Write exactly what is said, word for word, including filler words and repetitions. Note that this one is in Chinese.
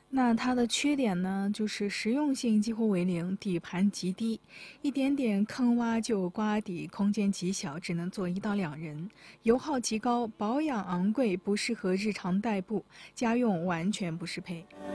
那它的缺点呢，就是实用性几乎为零，底盘极低，一点点坑洼就刮底，空间极小，只能坐一到两人。油耗极高，保养昂贵，不适合日常代步，家用完全不适配。